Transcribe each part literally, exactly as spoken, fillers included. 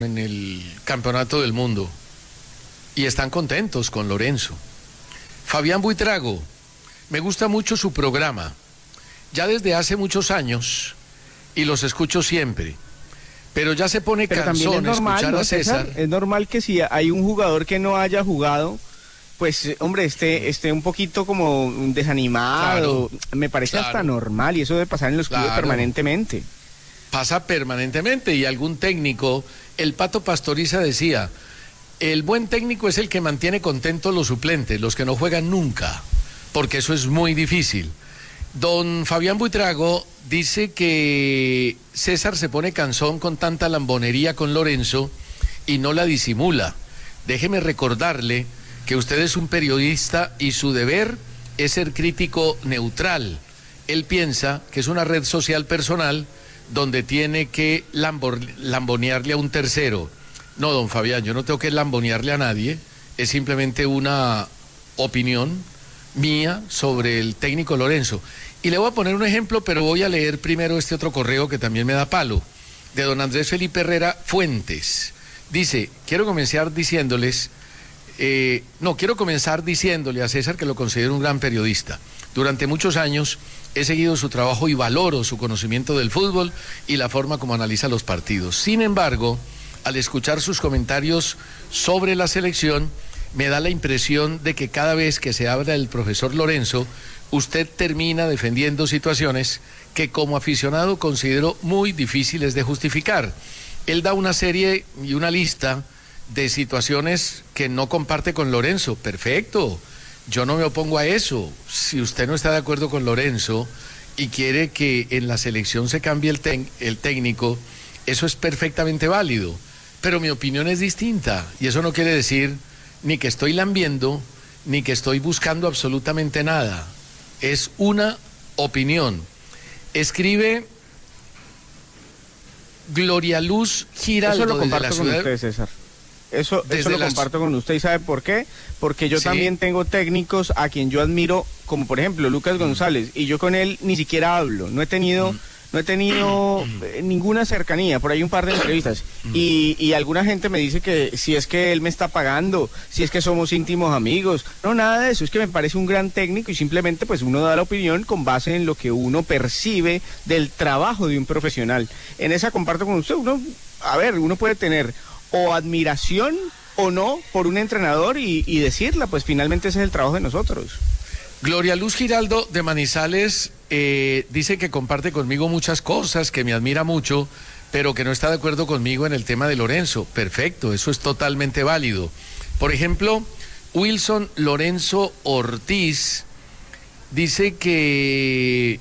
en el Campeonato del Mundo y están contentos con Lorenzo. Fabián Buitrago, me gusta mucho su programa, ya desde hace muchos años y los escucho siempre, pero ya se pone pero cansón es normal, escuchar ¿no, a César? César? Es normal que si hay un jugador que no haya jugado, pues hombre, esté, esté un poquito como desanimado, claro, me parece claro. hasta normal, y eso debe pasar en los clubes claro. permanentemente. Pasa permanentemente, y algún técnico, el Pato Pastoriza decía, el buen técnico es el que mantiene contentos los suplentes, los que no juegan nunca, porque eso es muy difícil. Don Fabián Buitrago dice que César se pone cansón con tanta lambonería con Lorenzo y no la disimula. Déjeme recordarle que usted es un periodista y su deber es ser crítico neutral. Él piensa que es una red social personal donde tiene que lambor, lambonearle a un tercero. No, don Fabián, yo no tengo que lambonearle a nadie, es simplemente una opinión mía sobre el técnico Lorenzo. Y le voy a poner un ejemplo, pero voy a leer primero este otro correo que también me da palo, de don Andrés Felipe Herrera Fuentes. Dice, quiero comenzar diciéndoles, eh, no, quiero comenzar diciéndole a César que lo considero un gran periodista. Durante muchos años he seguido su trabajo y valoro su conocimiento del fútbol y la forma como analiza los partidos. Sin embargo, al escuchar sus comentarios sobre la selección, me da la impresión de que cada vez que se habla del profesor Lorenzo, usted termina defendiendo situaciones que como aficionado considero muy difíciles de justificar. Él da una serie y una lista de situaciones que no comparte con Lorenzo. Perfecto, yo no me opongo a eso. Si usted no está de acuerdo con Lorenzo y quiere que en la selección se cambie el, ten, el técnico, eso es perfectamente válido. Pero mi opinión es distinta y eso no quiere decir ni que estoy lambiendo, ni que estoy buscando absolutamente nada. Es una opinión. Escribe Gloria Luz Giraldo. Eso lo comparto desde la con ciudad... usted, César. Eso, eso lo la... comparto con usted. ¿Y sabe por qué? Porque yo ¿Sí? también tengo técnicos a quien yo admiro, como por ejemplo Lucas González, y yo con él ni siquiera hablo. No he tenido... No he tenido ninguna cercanía, por ahí un par de entrevistas, y, y alguna gente me dice que si es que él me está pagando, si es que somos íntimos amigos, no, nada de eso, es que me parece un gran técnico y simplemente pues uno da la opinión con base en lo que uno percibe del trabajo de un profesional. En esa comparto con usted, uno, a ver, uno puede tener o admiración o no por un entrenador y, y decirla, pues finalmente ese es el trabajo de nosotros. Gloria Luz Giraldo de Manizales eh, dice que comparte conmigo muchas cosas, que me admira mucho, pero que no está de acuerdo conmigo en el tema de Lorenzo. Perfecto, eso es totalmente válido. Por ejemplo, Wilson Lorenzo Ortiz dice que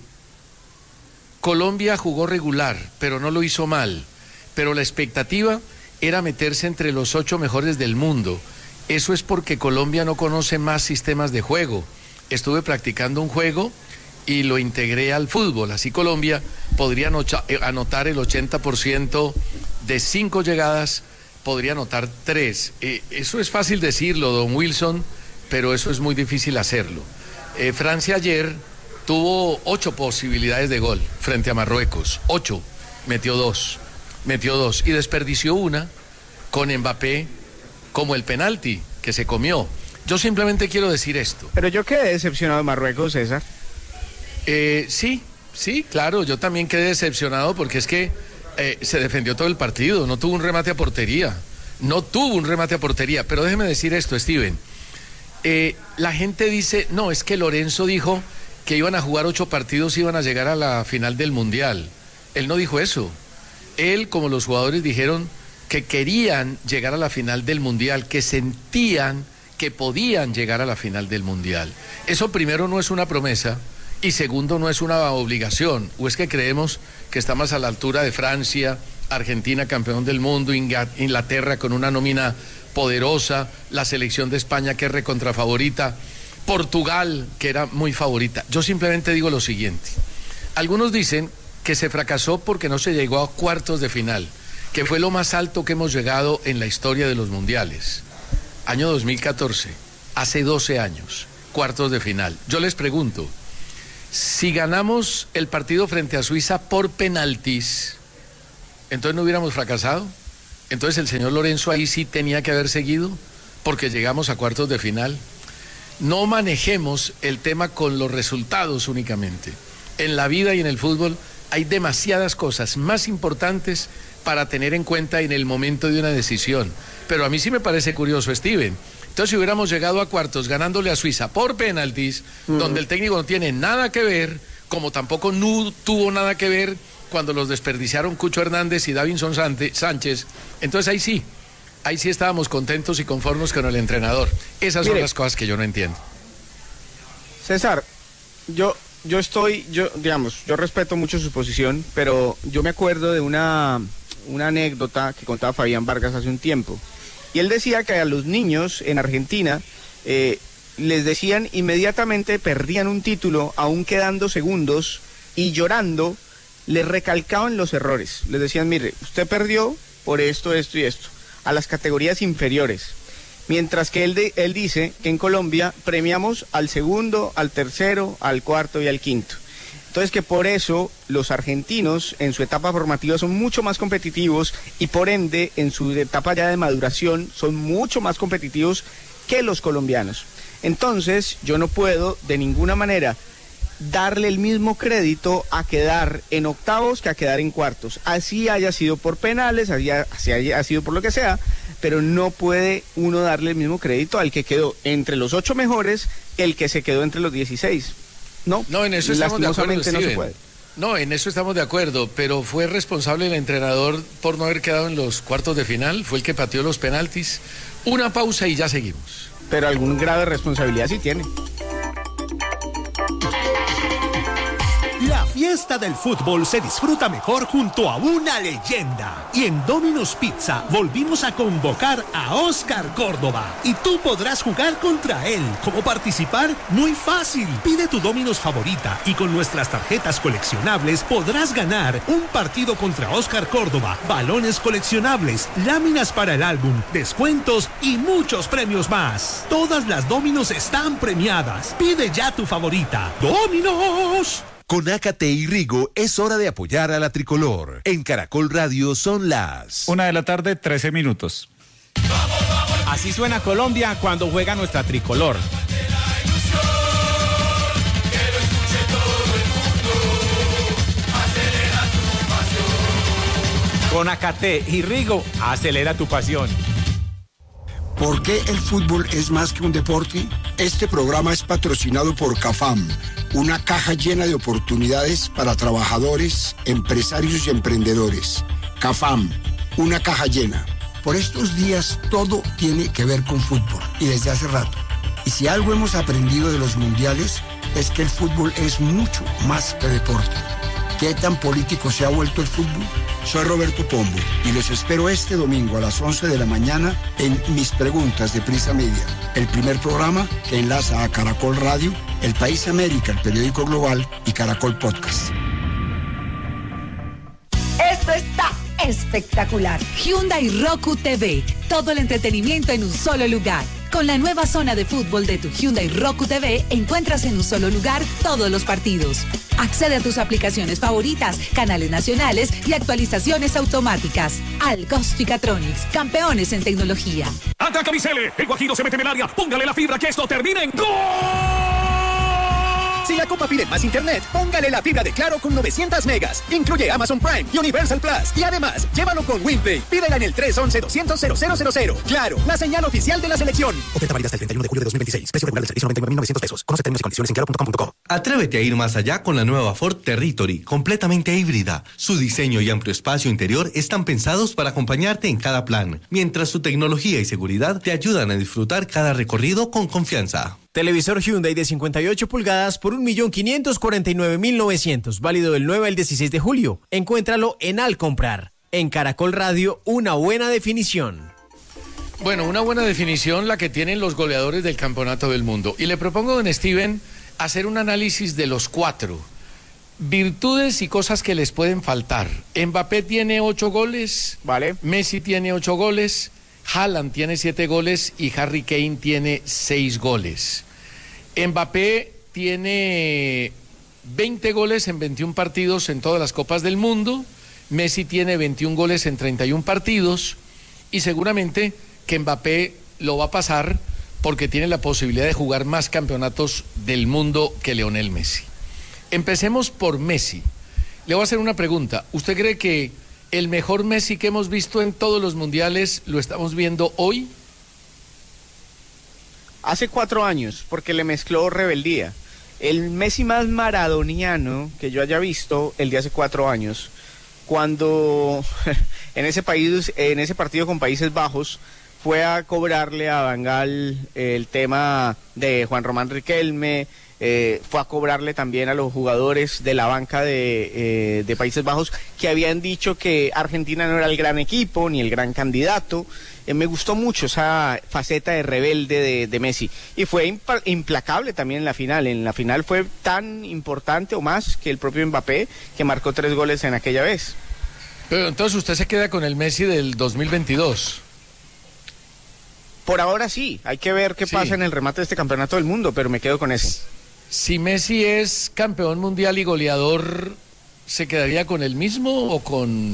Colombia jugó regular, pero no lo hizo mal. Pero la expectativa era meterse entre los ocho mejores del mundo. Eso es porque Colombia no conoce más sistemas de juego. Estuve practicando un juego y lo integré al fútbol. Así Colombia podría anotar el ochenta por ciento de cinco llegadas, podría anotar tres. Eh, eso es fácil decirlo, don Wilson, pero eso es muy difícil hacerlo. Eh, Francia ayer tuvo ocho posibilidades de gol frente a Marruecos. Ocho. Metió dos. Metió dos. Y desperdició una con Mbappé como el penalti que se comió. Yo simplemente quiero decir esto. Pero yo quedé decepcionado de Marruecos, César. Eh, sí, sí, claro, yo también quedé decepcionado porque es que eh, se defendió todo el partido, no tuvo un remate a portería, no tuvo un remate a portería, pero déjeme decir esto, Steven. Eh, la gente dice, no, es que Lorenzo dijo que iban a jugar ocho partidos y iban a llegar a la final del Mundial. Él no dijo eso. Él, como los jugadores, dijeron que querían llegar a la final del Mundial, que sentían que podían llegar a la final del Mundial. Eso primero no es una promesa y segundo no es una obligación. O es que creemos que está más a la altura de Francia, Argentina campeón del mundo, Inglaterra con una nómina poderosa, la selección de España que es recontrafavorita, Portugal que era muy favorita. Yo simplemente digo lo siguiente. Algunos dicen que se fracasó porque no se llegó a cuartos de final, que fue lo más alto que hemos llegado en la historia de los mundiales. Año dos mil catorce, hace doce años, cuartos de final. Yo les pregunto, si ganamos el partido frente a Suiza por penaltis, ¿entonces no hubiéramos fracasado? Entonces el señor Lorenzo ahí sí tenía que haber seguido, porque llegamos a cuartos de final. No manejemos el tema con los resultados únicamente. En la vida y en el fútbol hay demasiadas cosas más importantes para tener en cuenta en el momento de una decisión. Pero a mí sí me parece curioso, Steven. Entonces, si hubiéramos llegado a cuartos ganándole a Suiza por penaltis, mm. donde el técnico no tiene nada que ver, como tampoco no tuvo nada que ver cuando los desperdiciaron Cucho Hernández y Davinson Sánchez, entonces ahí sí, ahí sí estábamos contentos y conformes con el entrenador. Esas Mire, son las cosas que yo no entiendo. César, yo, yo estoy, yo, digamos, yo respeto mucho su posición, pero yo me acuerdo de una, una anécdota que contaba Fabián Vargas hace un tiempo. Y él decía que a los niños en Argentina eh, les decían inmediatamente perdían un título, aún quedando segundos, y llorando les recalcaban los errores. Les decían, mire, usted perdió por esto, esto y esto, a las categorías inferiores. Mientras que él, de, él dice que en Colombia premiamos al segundo, al tercero, al cuarto y al quinto. Entonces que por eso los argentinos en su etapa formativa son mucho más competitivos y por ende en su etapa ya de maduración son mucho más competitivos que los colombianos. Entonces yo no puedo de ninguna manera darle el mismo crédito a quedar en octavos que a quedar en cuartos. Así haya sido por penales, así haya sido por lo que sea, pero no puede uno darle el mismo crédito al que quedó entre los ocho mejores, el que se quedó entre los dieciséis. No, no, en eso estamos de acuerdo, no se puede. No, en eso estamos de acuerdo, pero fue responsable el entrenador por no haber quedado en los cuartos de final, fue el que pateó los penaltis. Una pausa y ya seguimos. Pero algún grado de responsabilidad sí tiene. La fiesta del fútbol se disfruta mejor junto a una leyenda. Y en Domino's Pizza volvimos a convocar a Oscar Córdoba. Y tú podrás jugar contra él. ¿Cómo participar? Muy fácil. Pide tu Domino's favorita y con nuestras tarjetas coleccionables podrás ganar un partido contra Oscar Córdoba, balones coleccionables, láminas para el álbum, descuentos y muchos premios más. Todas las Domino's están premiadas. Pide ya tu favorita. ¡Domino's! Con Ácate y Rigo es hora de apoyar a la tricolor. En Caracol Radio son las... Una de la tarde, trece minutos. Así suena Colombia cuando juega nuestra tricolor. Con Ácate y Rigo, acelera tu pasión. ¿Por qué el fútbol es más que un deporte? Este programa es patrocinado por CAFAM, una caja llena de oportunidades para trabajadores, empresarios y emprendedores. CAFAM, una caja llena. Por estos días todo tiene que ver con fútbol y desde hace rato. Y si algo hemos aprendido de los mundiales es que el fútbol es mucho más que deporte. ¿Qué tan político se ha vuelto el fútbol? Soy Roberto Pombo y los espero este domingo a las once de la mañana en Mis Preguntas de Prisa Media, el primer programa que enlaza a Caracol Radio, El País América, el periódico global y Caracol Podcast. Esto está espectacular. Hyundai Roku T V, todo el entretenimiento en un solo lugar. Con la nueva zona de fútbol de tu Hyundai Roku T V, encuentras en un solo lugar todos los partidos. Accede a tus aplicaciones favoritas, canales nacionales y actualizaciones automáticas. Algos Ficatronics, campeones en tecnología. ¡Ataca Micele! El Guajiro se mete en el área. Póngale la fibra que esto termine en ¡gol! Si la Copa pide más internet, póngale la fibra de Claro con novecientos megas. Incluye Amazon Prime y Universal Plus. Y además, llévalo con WinPay. Pídela en el tres once doscientos cero cero cero cero. Claro, la señal oficial de la selección. Oferta válida hasta el treinta y uno de julio de dos mil veintiséis. Precio regular del servicio noventa y nueve mil novecientos pesos. Conoce términos y condiciones en claro punto com punto co. Atrévete a ir más allá con la nueva Ford Territory, completamente híbrida. Su diseño y amplio espacio interior están pensados para acompañarte en cada plan, mientras su tecnología y seguridad te ayudan a disfrutar cada recorrido con confianza. Televisor Hyundai de cincuenta y ocho pulgadas por un millón quinientos cuarenta y nueve mil novecientos, válido del nueve al dieciséis de julio. Encuéntralo en Al Comprar. En Caracol Radio, una buena definición. Bueno, una buena definición la que tienen los goleadores del Campeonato del Mundo. Y le propongo, don Steven, hacer un análisis de los cuatro. Virtudes y cosas que les pueden faltar. Mbappé tiene ocho goles. Vale. Messi tiene ocho goles. Haaland tiene siete goles y Harry Kane tiene seis goles. Mbappé tiene veinte goles en veintiún partidos en todas las Copas del Mundo. Messi tiene veintiún goles en treinta y uno partidos. y seguramente que Mbappé lo va a pasar porque tiene la posibilidad de jugar más campeonatos del mundo que Lionel Messi. Empecemos por Messi. Le voy a hacer una pregunta. ¿Usted cree que el mejor Messi que hemos visto en todos los mundiales lo estamos viendo hoy? Hace cuatro años, porque le mezcló rebeldía. El Messi más maradoniano que yo haya visto, el de hace cuatro años, cuando en ese país, en ese partido con Países Bajos, fue a cobrarle a Van Gaal el tema de Juan Román Riquelme, eh, fue a cobrarle también a los jugadores de la banca de, eh, de Países Bajos que habían dicho que Argentina no era el gran equipo ni el gran candidato. Eh, me gustó mucho esa faceta de rebelde de, de Messi y fue impa- implacable también en la final. En la final fue tan importante o más que el propio Mbappé, que marcó tres goles en aquella vez. Pero entonces usted se queda con el Messi del dos mil veintidós. Por ahora sí, hay que ver qué Sí. pasa en el remate de este campeonato del mundo, pero me quedo con ese. Si Messi es campeón mundial y goleador, ¿se quedaría con el mismo o con,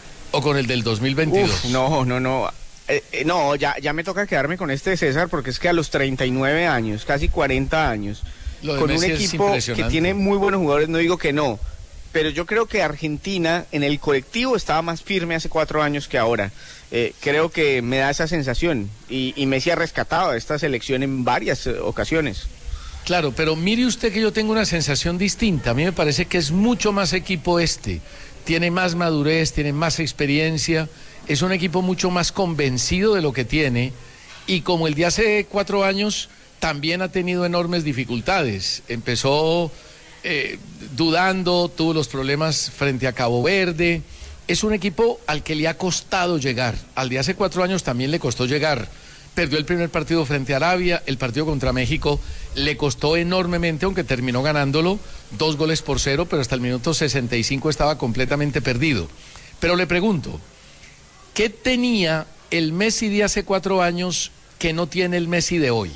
o con el del dos mil veintidós? Uf, no, no, no. Eh, eh, no, ya, ya me toca quedarme con este César, porque es que a los treinta y nueve años, casi cuarenta años, Lo de con un Messi es equipo que impresionante. tiene muy buenos jugadores, no digo que no, pero yo creo que Argentina en el colectivo estaba más firme hace cuatro años que ahora. Eh, creo que me da esa sensación y, y Messi ha rescatado a esta selección en varias eh, ocasiones. Claro, pero mire usted que yo tengo una sensación distinta. A mí me parece que es mucho más equipo este. Tiene más madurez, tiene más experiencia. Es un equipo mucho más convencido de lo que tiene. Y como el de hace cuatro años, también ha tenido enormes dificultades. Empezó eh, dudando, tuvo los problemas frente a Cabo Verde. Es un equipo al que le ha costado llegar. Al de hace cuatro años también le costó llegar. Perdió el primer partido frente a Arabia, el partido contra México le costó enormemente, aunque terminó ganándolo, dos goles por cero, pero hasta el minuto sesenta y cinco estaba completamente perdido. Pero le pregunto, ¿qué tenía el Messi de hace cuatro años que no tiene el Messi de hoy?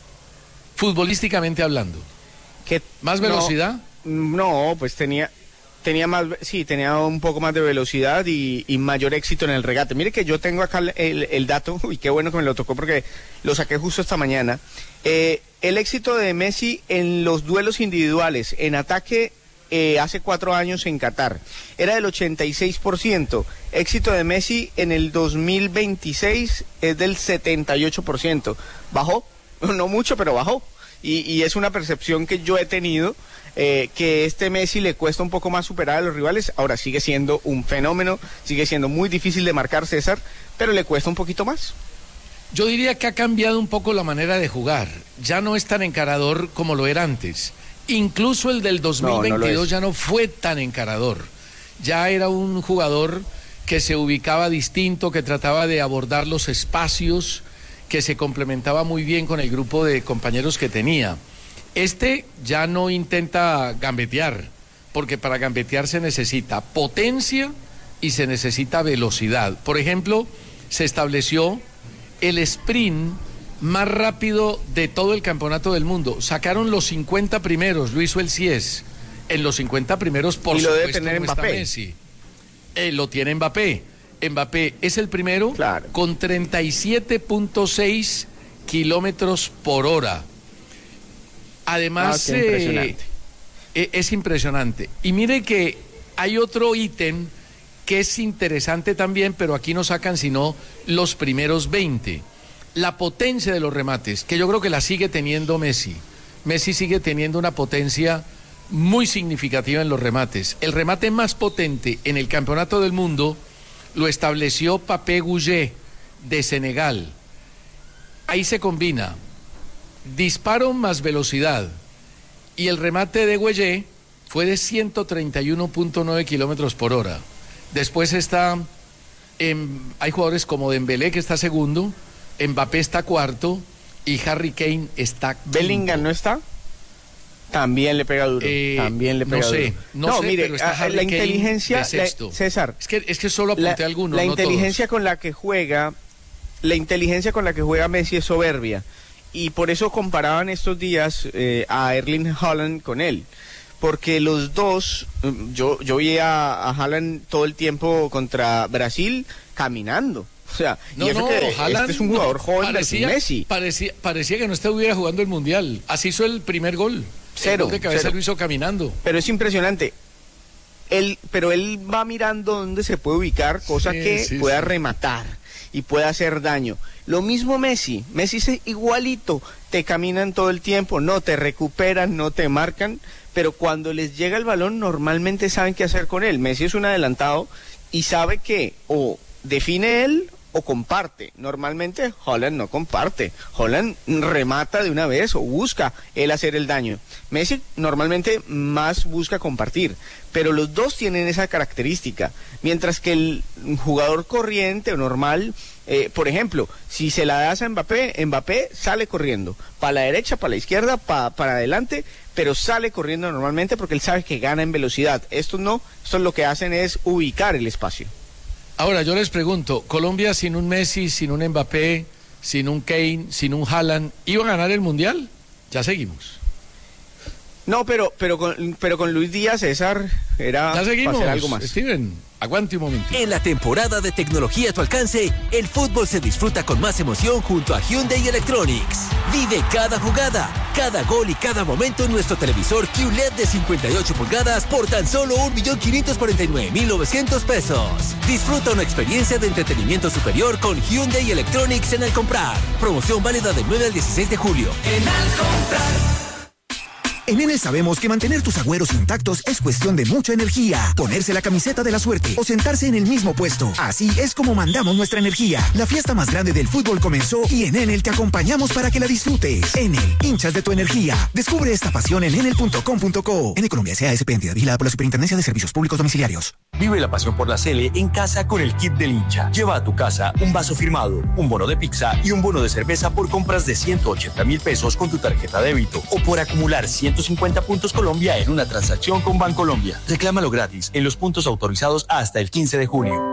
Futbolísticamente hablando. ¿Qué? ¿Más velocidad? No, no, pues tenía... Tenía más, sí, tenía un poco más de velocidad y, y mayor éxito en el regate. Mire que yo tengo acá el, el, el dato, y qué bueno que me lo tocó porque lo saqué justo esta mañana. Eh, el éxito de Messi en los duelos individuales, en ataque, eh, hace cuatro años en Qatar, era del ochenta y seis por ciento. Éxito de Messi en el dos mil veintiséis es del setenta y ocho por ciento. Bajó, no mucho, pero bajó. Y, y es una percepción que yo he tenido, eh, que este Messi le cuesta un poco más superar a los rivales. Ahora sigue siendo un fenómeno, sigue siendo muy difícil de marcar, César, pero le cuesta un poquito más. Yo diría que ha cambiado un poco la manera de jugar. Ya no es tan encarador como lo era antes. Incluso el del dos mil veintidós no, no ya no fue tan encarador. Ya era un jugador que se ubicaba distinto, que trataba de abordar los espacios, que se complementaba muy bien con el grupo de compañeros que tenía. Este ya no intenta gambetear, porque para gambetear se necesita potencia y se necesita velocidad. Por ejemplo, se estableció el sprint más rápido de todo el campeonato del mundo. Sacaron los cincuenta primeros, lo hizo el C I E S. En los cincuenta primeros, por y lo supuesto, debe tener no está Mbappé. Messi. Eh, lo tiene Mbappé. Mbappé es el primero, claro, con treinta y siete punto seis kilómetros por hora. Además, ah, impresionante. Eh, es impresionante. Y mire que hay otro ítem que es interesante también, pero aquí no sacan sino los primeros veinte. La potencia de los remates, que yo creo que la sigue teniendo Messi. Messi sigue teniendo una potencia muy significativa en los remates. El remate más potente en el campeonato del mundo lo estableció Papé Gouget de Senegal. Ahí se combina disparo más velocidad, y el remate de Gouget fue de ciento treinta y uno punto nueve kilómetros por hora. Después está, eh, hay jugadores como Dembélé, que está segundo, Mbappé está cuarto y Harry Kane está quinto. ¿Bellingham no está? También le pega duro. Eh, también le pega no sé, duro. no, No, sé, mire, pero está Harry la Kane inteligencia, de sexto. La, César, es que es que solo apunté la, algunos, la no inteligencia todos. con la que juega, la inteligencia con la que juega Messi es soberbia, y por eso comparaban estos días eh, a Erling Haaland con él, porque los dos, yo yo vi a, a Haaland todo el tiempo contra Brasil caminando. O sea, No, y eso no, que Haaland, este es un jugador no, joven parecía, versus Messi. Parecía, parecía que no estuviera jugando el Mundial. Así hizo el primer gol. Cero, El gol de cabeza cero. lo hizo caminando. Pero es impresionante. Él, pero él va mirando dónde se puede ubicar, cosa Sí, que sí, pueda sí. rematar y pueda hacer daño. Lo mismo Messi. Messi es igualito. Te caminan todo el tiempo, no te recuperan, no te marcan, pero cuando les llega el balón normalmente saben qué hacer con él. Messi es un adelantado y sabe que o define él o comparte. Normalmente Haaland no comparte. Haaland remata de una vez o busca él hacer el daño. Messi normalmente más busca compartir, pero los dos tienen esa característica. Mientras que el jugador corriente o normal, eh, por ejemplo, si se la das a Mbappé, Mbappé sale corriendo, para la derecha, para la izquierda, pa, para adelante, pero sale corriendo normalmente porque él sabe que gana en velocidad. Estos no, estos lo que hacen es ubicar el espacio. Ahora, yo les pregunto, ¿Colombia sin un Messi, sin un Mbappé, sin un Kane, sin un Haaland, iba a ganar el Mundial? Ya seguimos. No, pero pero con, pero con Luis Díaz, César, era Ya seguimos, para hacer algo más. Steven, aguante un momento. En la temporada de tecnología a tu alcance, el fútbol se disfruta con más emoción junto a Hyundai Electronics. Vive cada jugada, cada gol y cada momento en nuestro televisor Q L E D de cincuenta y ocho pulgadas por tan solo un millón quinientos cuarenta y nueve mil novecientos pesos. Disfruta una experiencia de entretenimiento superior con Hyundai Electronics en Al Comprar. Promoción válida del nueve al dieciséis de julio. En Al Comprar. En Enel sabemos que mantener tus agüeros intactos es cuestión de mucha energía. Ponerse la camiseta de la suerte o sentarse en el mismo puesto. Así es como mandamos nuestra energía. La fiesta más grande del fútbol comenzó y en Enel te acompañamos para que la disfrutes. Enel, hinchas de tu energía. Descubre esta pasión en enel punto com punto co. En Colombia S A S P, entidad vigilada por la Superintendencia de Servicios Públicos Domiciliarios. Vive la pasión por la Cele en casa con el kit del hincha. Lleva a tu casa un vaso firmado, un bono de pizza y un bono de cerveza por compras de ciento ochenta mil pesos con tu tarjeta débito o por acumular ciento cincuenta puntos Colombia en una transacción con Bancolombia. Reclámalo gratis en los puntos autorizados hasta el quince de junio.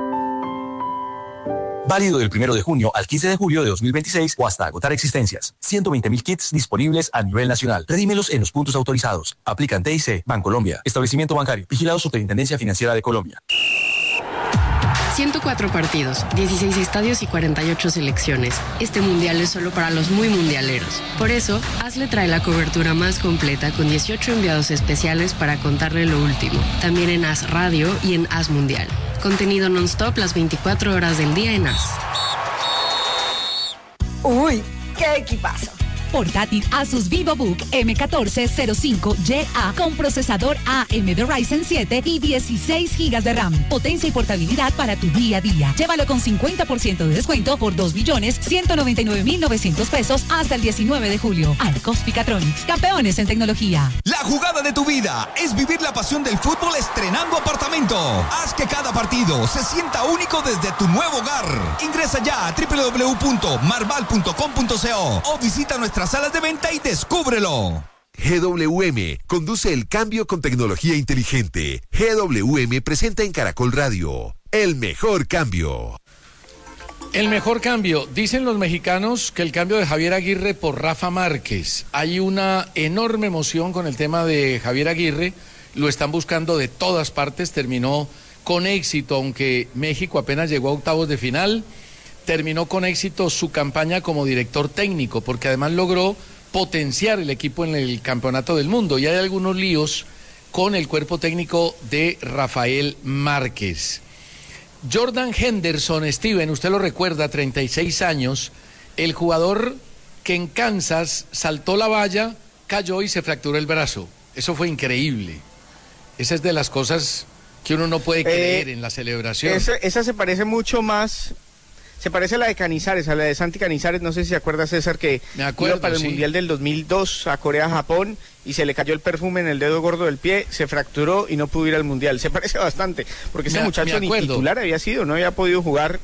Válido del primero de junio al quince de julio de dos mil veintiséis o hasta agotar existencias. ciento veinte mil kits disponibles a nivel nacional. Redímelos en los puntos autorizados. Aplican T I C, Bancolombia, establecimiento bancario, vigilado Superintendencia Financiera de Colombia. ciento cuatro partidos, dieciséis estadios y cuarenta y ocho selecciones. Este mundial es solo para los muy mundialeros. Por eso, Hazle trae la cobertura más completa con dieciocho enviados especiales para contarle lo último. También en Haz Radio y en Haz Mundial. Contenido non-stop las veinticuatro horas del día en Haz. Uy, qué equipazo. Portátil Asus VivoBook eme catorce cero cinco Y A con procesador A M de Ryzen siete y dieciséis gigas de RAM. Potencia y portabilidad para tu día a día. Llévalo con cincuenta por ciento de descuento por dos millones ciento noventa y nueve mil novecientos pesos hasta el diecinueve de julio. Arcos Picatronics, campeones en tecnología. La jugada de tu vida es vivir la pasión del fútbol estrenando apartamento. Haz que cada partido se sienta único desde tu nuevo hogar. Ingresa ya a doble u doble u doble u punto marval punto com punto co o visita nuestra salas de venta y descúbrelo. G W M conduce el cambio con tecnología inteligente. G W M presenta en Caracol Radio el mejor cambio. El mejor cambio. Dicen los mexicanos que el cambio de Javier Aguirre por Rafa Márquez. Hay una enorme emoción con el tema de Javier Aguirre. Lo están buscando de todas partes. Terminó con éxito, aunque México apenas llegó a octavos de final. Terminó con éxito su campaña como director técnico, porque además logró potenciar el equipo en el campeonato del mundo. Y hay algunos líos con el cuerpo técnico de Rafael Márquez. Jordan Henderson, Steven, usted lo recuerda, treinta y seis años, el jugador que en Kansas saltó la valla, cayó y se fracturó el brazo. Eso fue increíble. Esa es de las cosas que uno no puede creer eh, en la celebración. Esa, esa se parece mucho más... Se parece a la de Canizares, a la de Santi Canizares, no sé si se acuerda, César, que Me acuerdo, iba para el sí. Mundial del dos mil dos a Corea-Japón y se le cayó el perfume en el dedo gordo del pie, se fracturó y no pudo ir al Mundial. Se parece bastante, porque ese Me, muchacho me ni titular había sido, no había podido jugar.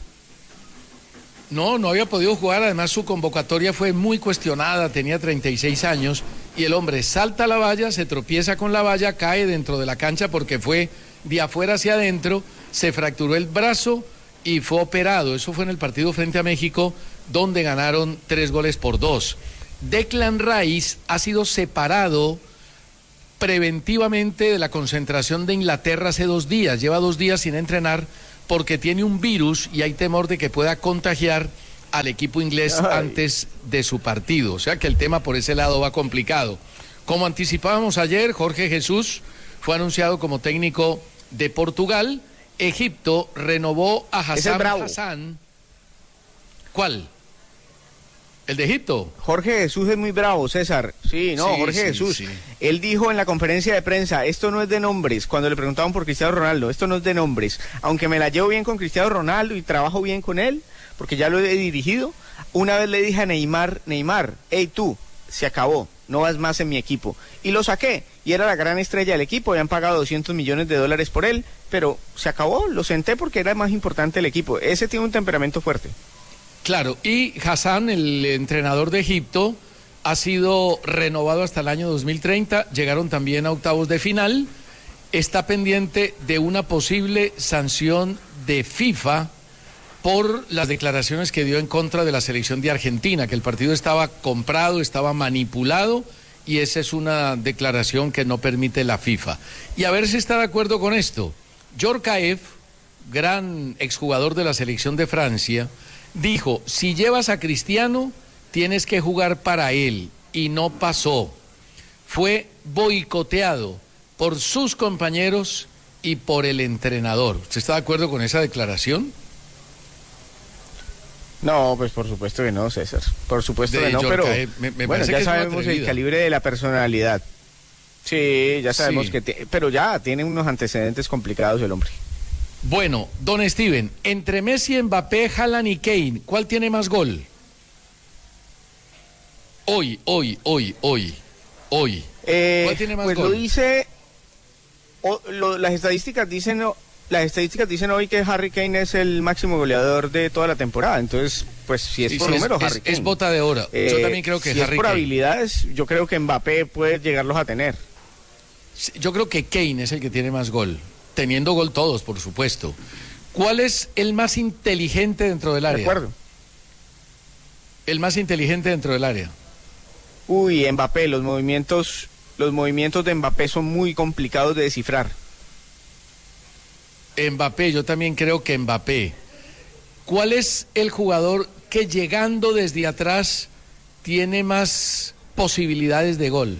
No, no había podido jugar, además su convocatoria fue muy cuestionada, tenía treinta y seis años, y el hombre salta a la valla, se tropieza con la valla, cae dentro de la cancha porque fue de afuera hacia adentro, se fracturó el brazo y fue operado. Eso fue en el partido frente a México, donde ganaron tres goles por dos. Declan Rice ha sido separado preventivamente de la concentración de Inglaterra hace dos días. Lleva dos días sin entrenar porque tiene un virus y hay temor de que pueda contagiar al equipo inglés Ay. antes de su partido. O sea que el tema por ese lado va complicado. Como anticipábamos ayer, Jorge Jesús fue anunciado como técnico de Portugal. Egipto renovó a Hassan Hassan. ¿Cuál? ¿El de Egipto? Jorge Jesús es muy bravo, César. Sí, no, sí, Jorge sí, Jesús. Sí. Él dijo en la conferencia de prensa, esto no es de nombres, cuando le preguntaban por Cristiano Ronaldo, esto no es de nombres. Aunque me la llevo bien con Cristiano Ronaldo y trabajo bien con él, porque ya lo he dirigido, una vez le dije a Neymar, Neymar, hey tú, se acabó, no vas más en mi equipo. Y lo saqué, y era la gran estrella del equipo, habían pagado doscientos millones de dólares por él, pero se acabó, lo senté porque era más importante el equipo. Ese tiene un temperamento fuerte. Claro, y Hassan, el entrenador de Egipto, ha sido renovado hasta el año dos mil treinta, llegaron también a octavos de final, está pendiente de una posible sanción de FIFA por las declaraciones que dio en contra de la selección de Argentina, que el partido estaba comprado, estaba manipulado, y esa es una declaración que no permite la FIFA. Y a ver si está de acuerdo con esto. Djorkaeff, gran exjugador de la selección de Francia, dijo, si llevas a Cristiano, tienes que jugar para él, y no pasó. Fue boicoteado por sus compañeros y por el entrenador. ¿Usted está de acuerdo con esa declaración? No, pues por supuesto que no, César. Por supuesto de que no, pero me, me bueno, ya sabemos el calibre de la personalidad. Sí, ya sabemos sí. que... Te, pero ya tiene unos antecedentes complicados el hombre. Bueno, don Steven, entre Messi, Mbappé, Haaland y Kane, ¿cuál tiene más gol? Hoy, hoy, hoy, hoy, hoy. Eh, ¿Cuál tiene más pues gol? Lo dice, o, lo, las estadísticas dicen, las estadísticas dicen hoy que Harry Kane es el máximo goleador de toda la temporada. Entonces, pues si es sí, por sí, números, es, Harry es, Kane. Es bota de oro. Eh, yo también creo que si Harry es por Kane. habilidades, yo creo que Mbappé puede llegarlos a tener. Yo creo que Kane es el que tiene más gol. Teniendo gol todos, por supuesto. ¿Cuál es el más inteligente dentro del área? De acuerdo. El más inteligente dentro del área. Uy, Mbappé, los movimientos, los movimientos de Mbappé son muy complicados de descifrar. Mbappé, yo también creo que Mbappé. ¿Cuál es el jugador que llegando desde atrás tiene más posibilidades de gol?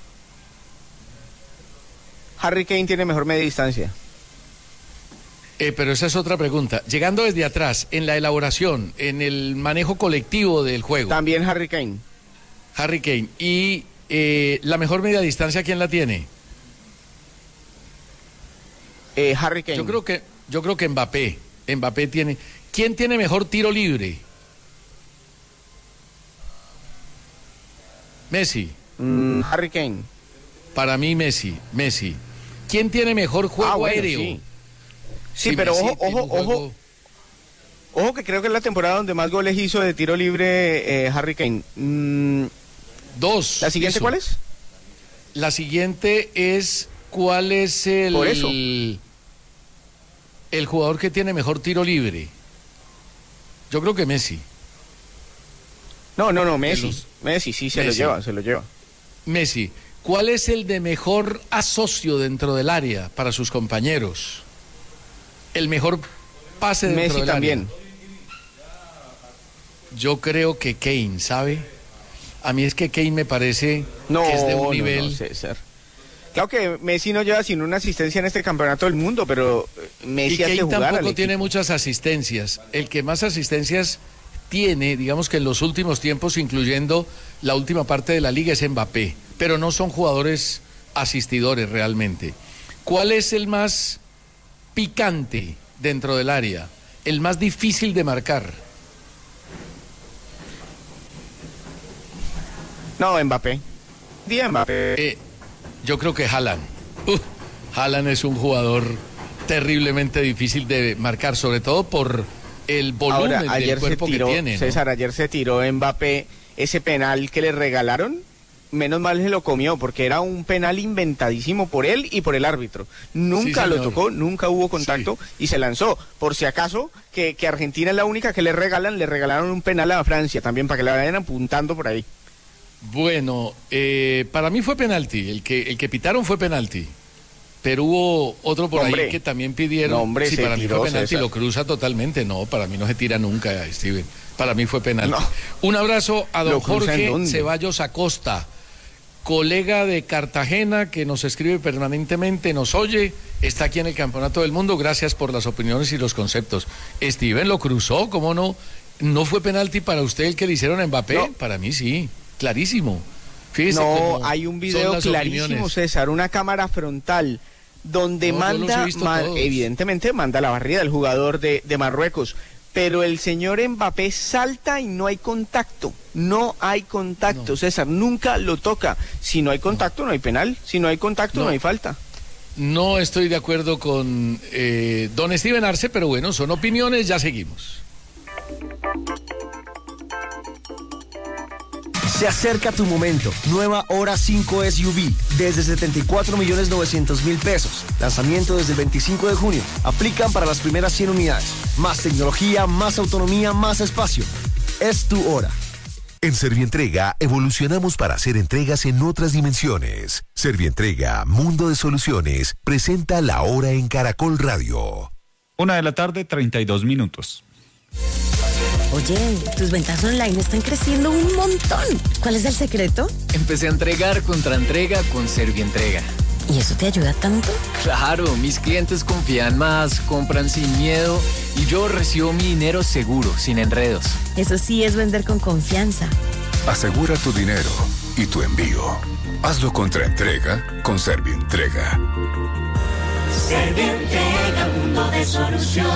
Harry Kane tiene mejor media distancia. Eh, pero esa es otra pregunta. Llegando desde atrás, en la elaboración, en el manejo colectivo del juego. También Harry Kane. Harry Kane. ¿Y eh, la mejor media distancia quién la tiene? Eh, Harry Kane. Yo creo que, yo creo que Mbappé. Mbappé tiene. ¿Quién tiene mejor tiro libre? Messi. Mm, Harry Kane. Para mí Messi, Messi. ¿Quién tiene mejor juego ah, bueno, aéreo? Sí, sí pero Messi ojo, ojo, juego... ojo. Ojo que creo que es la temporada donde más goles hizo de tiro libre eh, Harry Kane. Mm, Dos. ¿La siguiente hizo. Cuál es? La siguiente es ¿cuál es el, Por eso. el el jugador que tiene mejor tiro libre? Yo creo que Messi. No, no, no, Messi. Los... Messi, sí, se Messi. lo lleva, se lo lleva. Messi. ¿Cuál es el de mejor asocio dentro del área para sus compañeros? El mejor pase dentro Messi del también. área. Yo creo que Kane, ¿sabe? A mí es que Kane me parece no, que es de un no, nivel... No, César. Claro que Messi no lleva sin una asistencia en este campeonato del mundo, pero Messi y hace Kane jugar tampoco al tiene equipo. muchas asistencias. El que más asistencias tiene, digamos que en los últimos tiempos, incluyendo la última parte de la liga, es Mbappé. Pero no son jugadores asistidores realmente. ¿Cuál es el más picante dentro del área? El más difícil de marcar. No, Mbappé. Di Mbappé. Eh, yo creo que Haaland. Uh, Haaland es un jugador terriblemente difícil de marcar, sobre todo por el volumen Ahora, ayer del cuerpo se tiró, que tiene, ¿no? César, ayer se tiró Mbappé ese penal que le regalaron. Menos mal se lo comió, porque era un penal inventadísimo por él y por el árbitro. Nunca sí, lo tocó, nunca hubo contacto sí. y se lanzó. Por si acaso, que, que Argentina es la única que le regalan, le regalaron un penal a Francia también, para que la vayan apuntando por ahí. Bueno, eh, para mí fue penalti, el que, el que pitaron fue penalti. pero hubo otro por Hombre. ahí que también pidieron. No, hombre, sí, se para mí tiró, fue penalti, César. lo cruza totalmente. No, para mí no se tira nunca, Steven. Para mí fue penalti. No. Un abrazo a don ¿Lo cruza en Jorge dónde? Ceballos Acosta, colega de Cartagena que nos escribe permanentemente, nos oye, está aquí en el Campeonato del Mundo. Gracias por las opiniones y los conceptos. Steven lo cruzó, ¿cómo no? ¿No fue penalti para usted el que le hicieron a Mbappé? No. Para mí sí, clarísimo. Fíjese No, cómo hay un son video las clarísimo, opiniones. César, una cámara frontal donde No, yo los manda, he visto ma- todos. evidentemente manda la barrida el jugador de, de Marruecos, pero el señor Mbappé salta y no hay contacto, no hay contacto, No. César, nunca lo toca. Si no hay contacto, no, hay penal, si no hay contacto, no, No. hay falta. No estoy de acuerdo con eh, don Steven Arce, pero bueno, son opiniones, ya seguimos. Se acerca tu momento. Nueva Hora cinco S U V desde setenta y cuatro millones novecientos mil pesos. Lanzamiento desde el veinticinco de junio. Aplican para las primeras cien unidades. Más tecnología, más autonomía, más espacio. Es tu hora. En Servientrega evolucionamos para hacer entregas en otras dimensiones. Servientrega, Mundo de Soluciones, presenta La Hora en Caracol Radio. Una de la tarde, treinta y dos minutos. Oye, tus ventas online están creciendo un montón. ¿Cuál es el secreto? Empecé a entregar contra entrega con Servientrega. ¿Y eso te ayuda tanto? Claro, mis clientes confían más, compran sin miedo y yo recibo mi dinero seguro, sin enredos. Eso sí es vender con confianza. Asegura tu dinero y tu envío. Hazlo contra entrega con Servientrega. Servientrega, mundo de soluciones.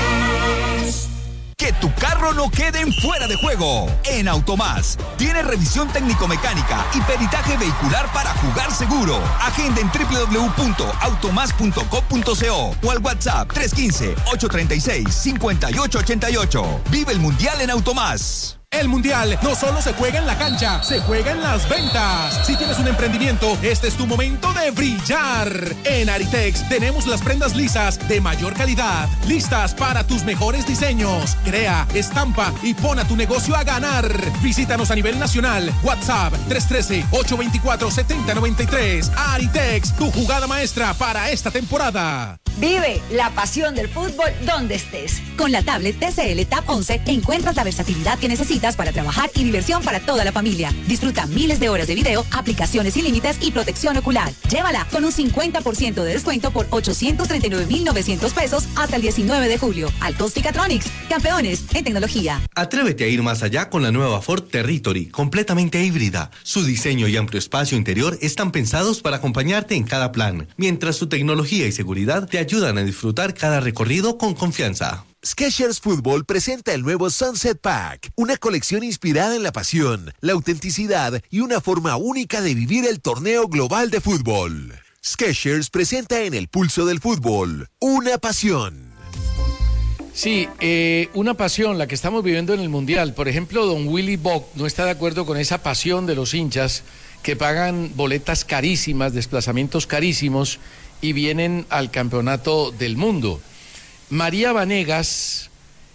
Que tu carro no quede en fuera de juego. En Automás tiene revisión técnico-mecánica y peritaje vehicular para jugar seguro. Agenda en doble u doble u doble u punto automás punto com punto co o al WhatsApp tres uno cinco, ocho tres seis, cinco ocho ocho ocho. Vive el Mundial en Automás. El Mundial no solo se juega en la cancha, se juega en las ventas. Si tienes un emprendimiento, este es tu momento de brillar. En Aritex tenemos las prendas lisas de mayor calidad, listas para tus mejores diseños. Crea, estampa y pon a tu negocio a ganar. Visítanos a nivel nacional. WhatsApp tres uno tres, ocho dos cuatro, siete cero nueve tres. Aritex, tu jugada maestra para esta temporada. Vive la pasión del fútbol donde estés. Con la tablet T C L Tab once encuentras la versatilidad que necesitas para trabajar y diversión para toda la familia. Disfruta miles de horas de video, aplicaciones sin límites y protección ocular. Llévala con un cincuenta por ciento de descuento por ochocientos treinta y nueve mil novecientos pesos hasta el diecinueve de julio. Altos-Picatronics, campeones en tecnología. Atrévete a ir más allá con la nueva Ford Territory, completamente híbrida. Su diseño y amplio espacio interior están pensados para acompañarte en cada plan, mientras su tecnología y seguridad te ayudan a disfrutar cada recorrido con confianza. Skechers Fútbol presenta el nuevo Sunset Pack, una colección inspirada en la pasión, la autenticidad y una forma única de vivir el torneo global de fútbol. Skechers presenta en el pulso del fútbol una pasión. Sí, eh, una pasión la que estamos viviendo en el Mundial. Por ejemplo, don Willy Bock no está de acuerdo con esa pasión de los hinchas que pagan boletas carísimas, desplazamientos carísimos y vienen al Campeonato del Mundo. María Vanegas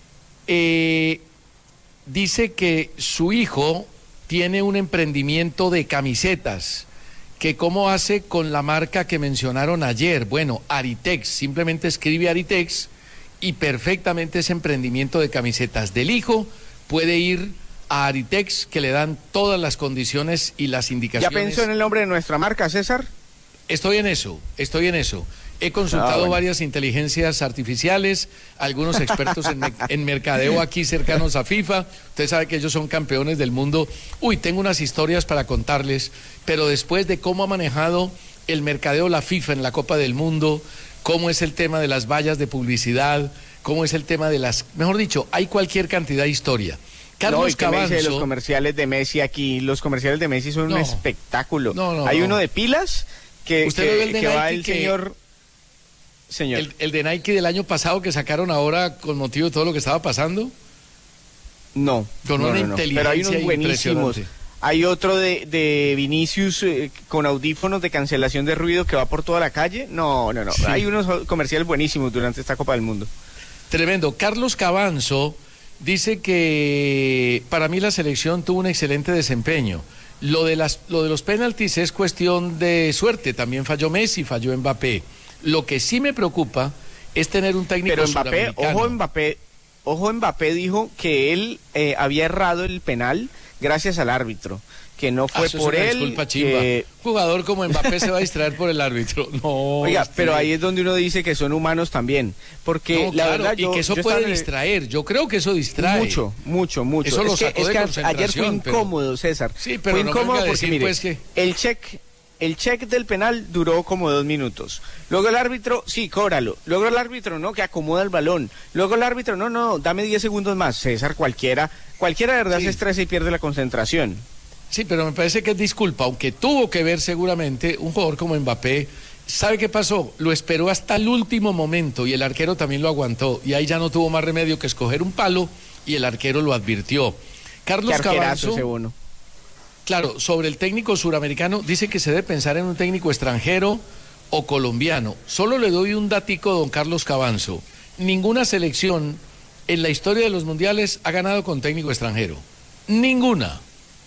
eh, dice que su hijo tiene un emprendimiento de camisetas, que cómo hace con la marca que mencionaron ayer. Bueno, Aritex, simplemente escribe Aritex y perfectamente ese emprendimiento de camisetas del hijo puede ir a Aritex, que le dan todas las condiciones y las indicaciones. ¿Ya pensó en el nombre de nuestra marca, César? Estoy en eso, estoy en eso. He consultado Ah, bueno. varias inteligencias artificiales, algunos expertos en, me- en mercadeo aquí cercanos a FIFA. Usted sabe que ellos son campeones del mundo. Uy, tengo unas historias para contarles, pero después de cómo ha manejado el mercadeo la FIFA en la Copa del Mundo, cómo es el tema de las vallas de publicidad, cómo es el tema de las... Mejor dicho, hay cualquier cantidad de historia. Carlos No, ¿y qué me dice de Cabanzo... los comerciales de Messi aquí? Los comerciales de Messi son No. un espectáculo. No, no, Hay no. uno de pilas que, ¿Usted que, ve el de que va Nike el que- señor... Señor. El, el de Nike del año pasado que sacaron ahora con motivo de todo lo que estaba pasando. No, Con no, una no, no. inteligencia Pero hay unos buenísimos. impresionante. Hay otro de, de Vinicius eh, con audífonos de cancelación de ruido que va por toda la calle. No, no, no. Sí. Hay unos comerciales buenísimos durante esta Copa del Mundo. Tremendo. Carlos Cabanzo dice que para mí la selección tuvo un excelente desempeño. Lo de, las, lo de los penaltis es cuestión de suerte. También falló Messi, falló Mbappé. Lo que sí me preocupa es tener un técnico Pero Mbappé, suramericano. ojo Mbappé, ojo Mbappé dijo que él eh, había errado el penal gracias al árbitro, que no fue Ah, eso por es una él. disculpa chimba. que- Un jugador como Mbappé se va a distraer por el árbitro. No. Oiga, usted- pero ahí es donde uno dice que son humanos también, porque No, la claro, verdad y yo, que eso yo puede estaba en el- distraer. Yo creo que eso distrae. Mucho, mucho, mucho. Eso lo es que, sacó es de que a- ayer fue concentración, pero- incómodo, César. Sí, pero fue no incómodo venga a porque decir, mire, pues, que- el check, el check del penal duró como dos minutos. Luego el árbitro, sí, cóbralo. Luego el árbitro, no, que acomoda el balón. Luego el árbitro, no, no, dame diez segundos más. César, cualquiera, cualquiera de verdad Sí. se estresa y pierde la concentración. Sí, pero me parece que es disculpa, aunque tuvo que ver seguramente un jugador como Mbappé. ¿Sabe qué pasó? Lo esperó hasta el último momento y el arquero también lo aguantó. Y ahí ya no tuvo más remedio que escoger un palo y el arquero lo advirtió. Carlos Qué arquerazo Cabanzo, ese Bono. claro, sobre el técnico suramericano, dice que se debe pensar en un técnico extranjero o colombiano. Solo le doy un datico a don Carlos Cabanzo. Ninguna selección en la historia de los mundiales ha ganado con técnico extranjero. Ninguna.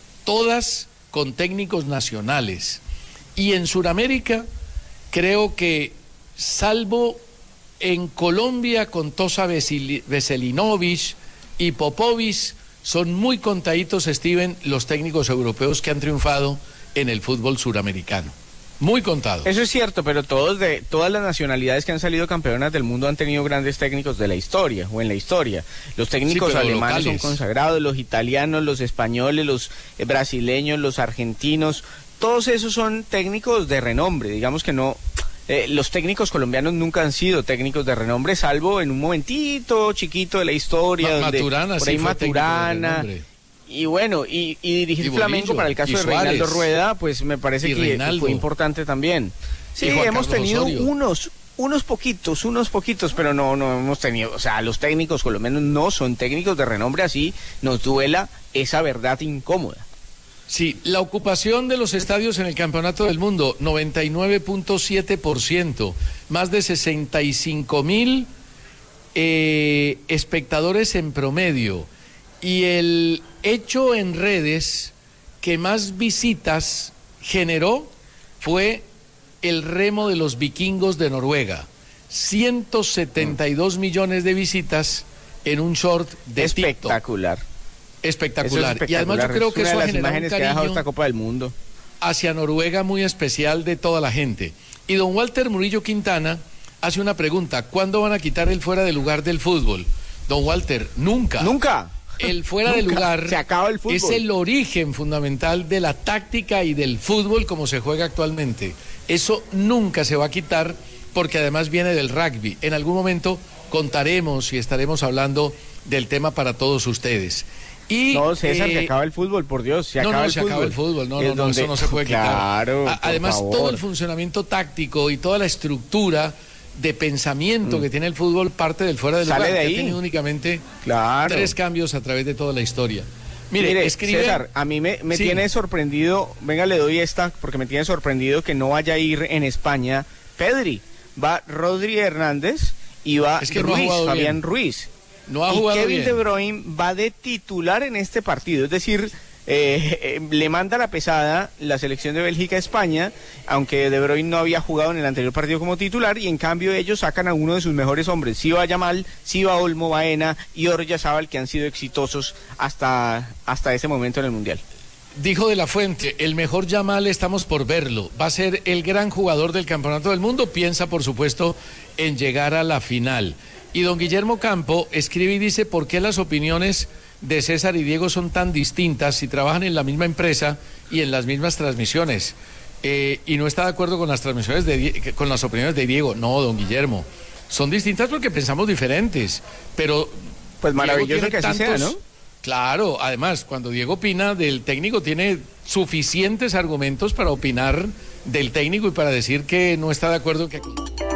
Todas con técnicos nacionales. Y en Sudamérica creo que, salvo en Colombia con Tosa Veseli- Veselinovic y Popovic, son muy contaditos, Steven, los técnicos europeos que han triunfado en el fútbol suramericano. Muy contados. Eso es cierto, pero todos de todas las nacionalidades que han salido campeonas del mundo han tenido grandes técnicos de la historia o en la historia. Los técnicos Sí, pero alemanes locales. son consagrados, los italianos, los españoles, los eh, brasileños, los argentinos, todos esos son técnicos de renombre. Digamos que no, eh, los técnicos colombianos nunca han sido técnicos de renombre, salvo en un momentito chiquito de la historia, Ma- donde Maturana por sí ahí fue técnico de Maturana. renombre. Y bueno, y, y dirigir Y Flamengo Bolillo, para el caso y de Reinaldo Suárez. Rueda, pues me parece Y que Reinaldo. fue importante también. Sí, Y Juan hemos Carlos tenido Osorio. unos, unos poquitos, unos poquitos, pero no, no hemos tenido, o sea, los técnicos colombianos no son técnicos de renombre, así nos duela esa verdad incómoda. Sí, la ocupación de los estadios en el Campeonato del Mundo, noventa y nueve punto siete por ciento, más de sesenta y cinco mil eh, espectadores en promedio. Y el hecho en redes que más visitas generó fue el remo de los vikingos de Noruega. ciento setenta y dos millones de visitas en un short de Espectacular. TikTok. Espectacular. Eso es Y además yo espectacular. creo Es que una eso de ha las generado un imágenes que ha dejado cariño esta Copa del Mundo. hacia Noruega muy especial de toda la gente. Y don Walter Murillo Quintana hace una pregunta: ¿cuándo van a quitar el fuera de lugar del fútbol? Don Walter, nunca. Nunca. El fuera de Nunca. lugar Se acaba el fútbol. es el origen fundamental de la táctica y del fútbol como se juega actualmente. Eso nunca se va a quitar porque además viene del rugby. En algún momento contaremos y estaremos hablando del tema para todos ustedes. Y, No, César, eh, se acaba el fútbol, por Dios, se no, acaba no, el se fútbol. acaba el fútbol, no, Es no, no, donde- eso no se puede quitar. Claro, A- por Además, favor. todo el funcionamiento táctico y toda la estructura de pensamiento que tiene el fútbol parte del fuera de lugar. Mm. Sale de que ahí. ha tenido únicamente Claro. tres cambios a través de toda la historia. Mire, Mire, escribe... César, a mí me, me Sí. tiene sorprendido, venga, le doy esta, porque me tiene sorprendido que no vaya a ir en España Pedri. Va Rodri Hernández y va Es que no ha Ruiz, jugado Fabián bien. Ruiz. No ha y jugado Kevin bien. De Bruyne va de titular en este partido, es decir, eh, eh, le manda la pesada la selección de Bélgica a España, aunque De Bruyne no había jugado en el anterior partido como titular, y en cambio ellos sacan a uno de sus mejores hombres, Siva Yamal, Siva Olmo, Baena y Oryazábal, que han sido exitosos hasta, hasta ese momento en el Mundial. Dijo De la Fuente, el mejor Yamal estamos por verlo. Va a ser el gran jugador del Campeonato del Mundo. Piensa, por supuesto, en llegar a la final. Y don Guillermo Campo escribe y dice, ¿por qué las opiniones de César y Diego son tan distintas si trabajan en la misma empresa y en las mismas transmisiones? Eh, y no está de acuerdo con las transmisiones de Die- con las opiniones de Diego. No, don Guillermo. Son distintas porque pensamos diferentes. Pero Pues Diego maravilloso tiene que así sea, tantos- ¿no? Claro, además, cuando Diego opina del técnico, tiene suficientes argumentos para opinar del técnico y para decir que no está de acuerdo en que...